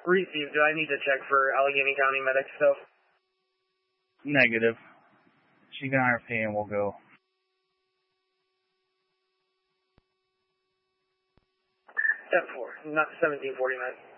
Received. Do I need to check for Allegheny County medics still? Negative. She can IRP and we'll go. Step 4, not 1749.